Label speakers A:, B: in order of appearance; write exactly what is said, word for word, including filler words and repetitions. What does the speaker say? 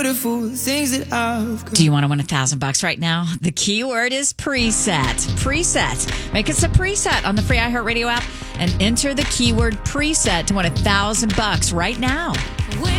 A: things that I've
B: Do you want to win a thousand bucks right now? The keyword is preset. Preset. Make us a preset on the free iHeartRadio app and enter the keyword preset to win a thousand bucks right now.